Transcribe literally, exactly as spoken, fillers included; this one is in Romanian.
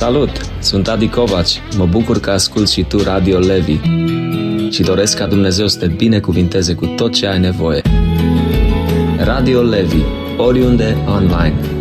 Salut! Sunt Adi Covaci. Mă bucur că asculti și tu Radio Levi și doresc ca Dumnezeu să te binecuvinteze cu tot ce ai nevoie. Radio Levi, oriunde, online.